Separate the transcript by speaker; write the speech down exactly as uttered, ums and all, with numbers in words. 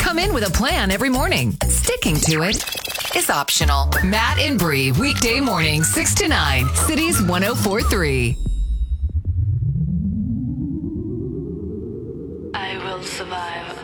Speaker 1: Come in with a plan every morning. Sticking to it is optional. Matt and Bree, weekday morning, six to nine. Cities one oh four point three.
Speaker 2: I will survive.